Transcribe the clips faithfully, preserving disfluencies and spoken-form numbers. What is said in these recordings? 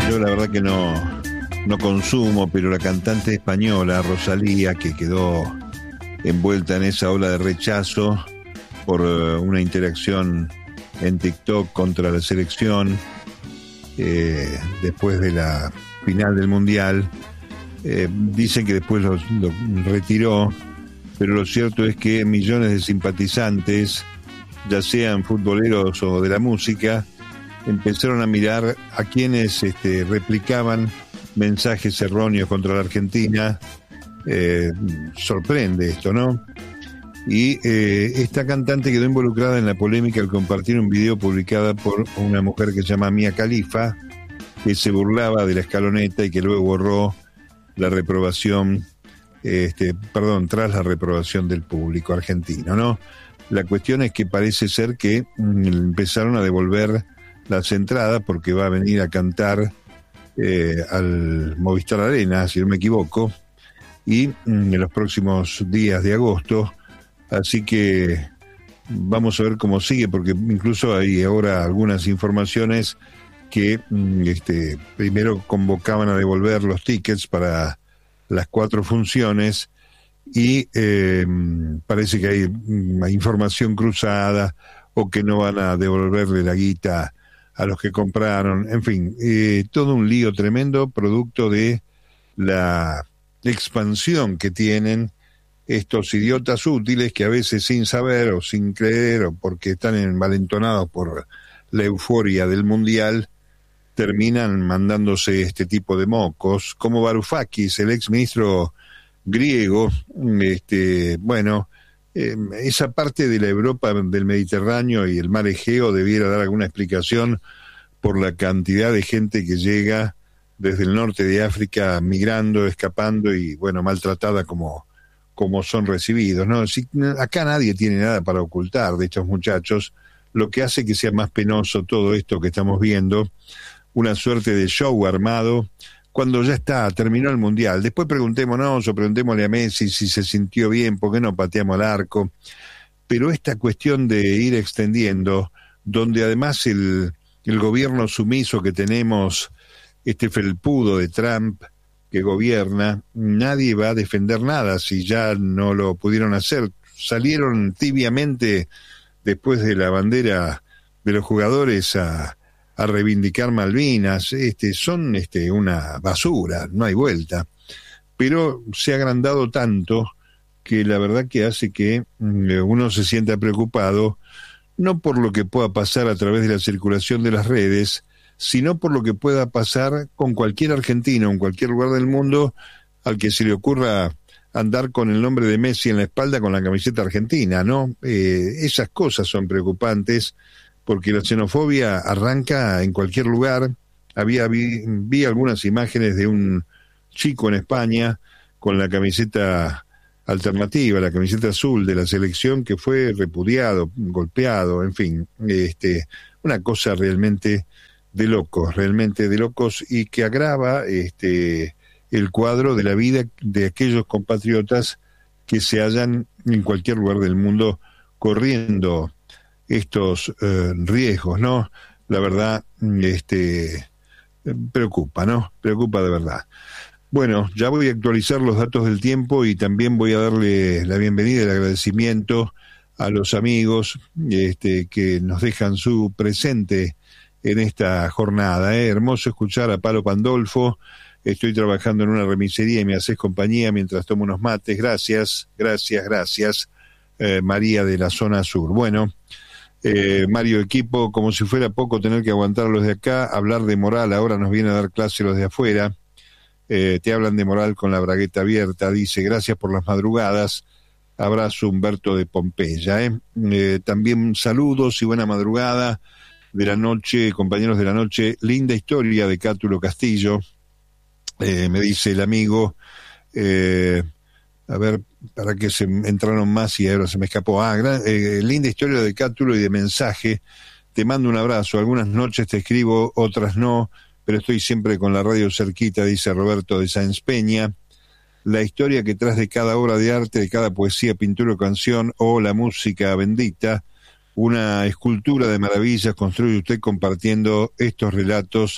Yo la verdad que no, no consumo, pero la cantante española Rosalía, que quedó envuelta en esa ola de rechazo por uh, una interacción en TikTok contra la selección eh, después de la final del Mundial, eh, dicen que después lo, lo retiró, pero lo cierto es que millones de simpatizantes, ya sean futboleros o de la música, empezaron a mirar a quienes este, replicaban mensajes erróneos contra la Argentina. Eh, sorprende esto, ¿no? Y eh, esta cantante quedó involucrada en la polémica al compartir un video publicado por una mujer que se llama Mia Khalifa, que se burlaba de la escaloneta y que luego borró la reprobación, este, perdón, tras la reprobación del público argentino, ¿no? La cuestión es que parece ser que mm, empezaron a devolver las entradas porque va a venir a cantar eh, al Movistar Arena, si no me equivoco, y mm, en los próximos días de agosto, así que vamos a ver cómo sigue, porque incluso hay ahora algunas informaciones que mm, este, primero convocaban a devolver los tickets para las cuatro funciones y eh, parece que hay una información cruzada o que no van a devolverle la guita a los que compraron, en fin, eh, todo un lío tremendo producto de la expansión que tienen estos idiotas útiles que a veces sin saber o sin creer o porque están envalentonados por la euforia del Mundial terminan mandándose este tipo de mocos, como Varoufakis, el ex ministro griego. Este, bueno, eh, esa parte de la Europa del Mediterráneo y el mar Egeo debiera dar alguna explicación por la cantidad de gente que llega desde el norte de África migrando, escapando y, bueno, maltratada como, como son recibidos, ¿no? Si, acá nadie tiene nada para ocultar de estos muchachos, lo que hace que sea más penoso todo esto que estamos viendo, una suerte de show armado, cuando ya está, terminó el Mundial. Después preguntémonos o preguntémosle a Messi si se sintió bien, por qué no pateamos al arco. Pero esta cuestión de ir extendiendo, donde además el, el gobierno sumiso que tenemos, este felpudo de Trump que gobierna, nadie va a defender nada si ya no lo pudieron hacer. Salieron tibiamente después de la bandera de los jugadores a... a reivindicar Malvinas. Este, son este, una basura, no hay vuelta, pero se ha agrandado tanto que la verdad que hace que uno se sienta preocupado, no por lo que pueda pasar a través de la circulación de las redes, sino por lo que pueda pasar con cualquier argentino en cualquier lugar del mundo al que se le ocurra andar con el nombre de Messi en la espalda con la camiseta argentina, ¿no? Eh, esas cosas son preocupantes, porque la xenofobia arranca en cualquier lugar. Había vi, vi algunas imágenes de un chico en España con la camiseta alternativa, la camiseta azul de la selección, que fue repudiado, golpeado, en fin, este, una cosa realmente de locos, realmente de locos, y que agrava este el cuadro de la vida de aquellos compatriotas que se hallan en cualquier lugar del mundo corriendo estos eh, riesgos, ¿no? La verdad, este, preocupa, ¿no? Preocupa de verdad. Bueno, ya voy a actualizar los datos del tiempo y también voy a darle la bienvenida y el agradecimiento a los amigos este, que nos dejan su presente en esta jornada, ¿eh? Hermoso escuchar a Palo Pandolfo. Estoy trabajando en una remisería y me haces compañía mientras tomo unos mates. Gracias, gracias, gracias. Eh, María de la zona sur. Bueno, Eh, Mario, equipo, como si fuera poco tener que aguantar a los de acá, hablar de moral, ahora nos viene a dar clase los de afuera, eh, te hablan de moral con la bragueta abierta, dice, gracias por las madrugadas, abrazo Humberto de Pompeya, ¿eh? Eh, también saludos y buena madrugada de la noche, compañeros de la noche, linda historia de Cátulo Castillo, eh, me dice el amigo, eh, a ver, para que se entraron más y ahora se me escapó. Ah, gran, eh, linda historia de Cátulo y de mensaje. Te mando un abrazo. Algunas noches te escribo, otras no, pero estoy siempre con la radio cerquita, dice Roberto de Sáenz Peña. La historia que tras de cada obra de arte, de cada poesía, pintura o canción, o la música bendita, una escultura de maravillas construye usted compartiendo estos relatos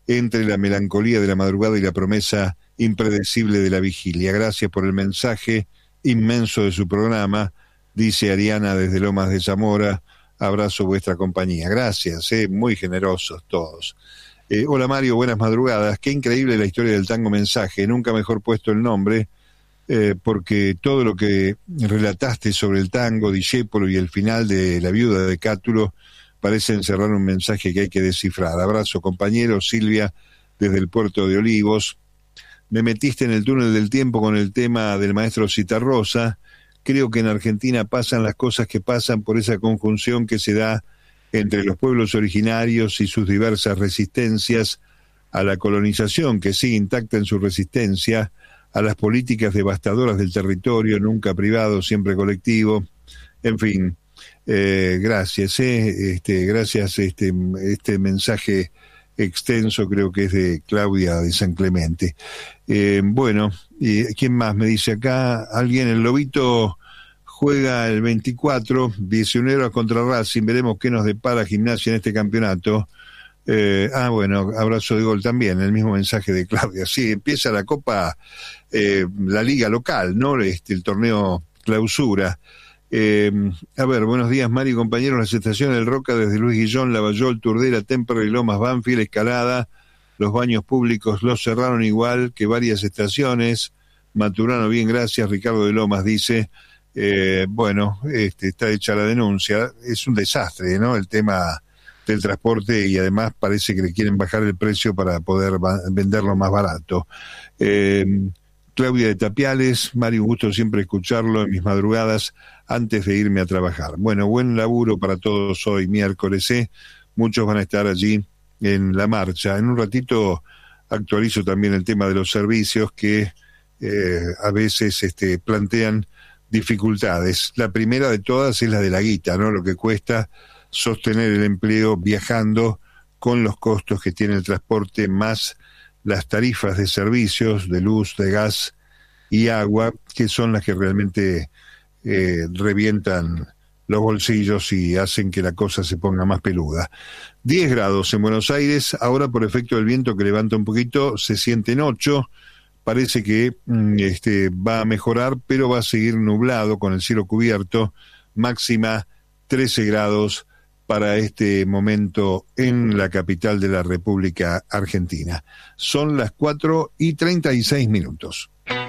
entre la melancolía de la madrugada y la promesa impredecible de la vigilia. Gracias por el mensaje inmenso de su programa, dice Ariana desde Lomas de Zamora. Abrazo vuestra compañía. Gracias, eh, muy generosos todos. Eh, hola Mario, buenas madrugadas. Qué increíble la historia del tango Mensaje. Nunca mejor puesto el nombre, eh, porque todo lo que relataste sobre el tango, Discépolo y el final de La viuda de Cátulo parece encerrar un mensaje que hay que descifrar. Abrazo compañero. Silvia desde el puerto de Olivos. Me metiste en el túnel del tiempo con el tema del maestro Citarrosa. Creo que en Argentina pasan las cosas que pasan por esa conjunción que se da entre los pueblos originarios y sus diversas resistencias a la colonización, que sigue intacta en su resistencia, a las políticas devastadoras del territorio, nunca privado, siempre colectivo. En fin, eh, gracias, eh, este, gracias, este, este mensaje extenso creo que es de Claudia de San Clemente. Eh, bueno, ¿y quién más me dice acá? Alguien, el Lobito juega el veinticuatro, diecinueve horas contra Racing, veremos qué nos depara Gimnasia en este campeonato. Eh, ah, bueno, abrazo de gol también, el mismo mensaje de Claudia. Sí, empieza la Copa, eh, la liga local, ¿no? Este, el torneo clausura. Eh, a ver, buenos días, Mario y compañeros. Las estaciones del Roca desde Luis Guillón, Lavallol, Turdera, Temperley, Lomas, Banfield, Escalada. Los baños públicos los cerraron igual que varias estaciones. Maturano, bien, gracias. Ricardo de Lomas dice, eh, bueno, este, está hecha la denuncia. Es un desastre, ¿no? El tema del transporte, y además parece que le quieren bajar el precio para poder venderlo más barato. Eh, Claudia de Tapiales, Mario, un gusto siempre escucharlo en mis madrugadas antes de irme a trabajar. Bueno, buen laburo para todos hoy, miércoles, ¿eh? Muchos van a estar allí en la marcha. En un ratito actualizo también el tema de los servicios que eh, a veces este, plantean dificultades. La primera de todas es la de la guita, ¿no? Lo que cuesta sostener el empleo viajando con los costos que tiene el transporte, más las tarifas de servicios, de luz, de gas y agua, que son las que realmente eh, revientan los bolsillos y hacen que la cosa se ponga más peluda. diez grados en Buenos Aires, ahora por efecto del viento que levanta un poquito, se sienten ocho, parece que mm, este, va a mejorar, pero va a seguir nublado con el cielo cubierto, máxima trece grados para este momento en la capital de la República Argentina. Son las cuatro y treinta y seis minutos.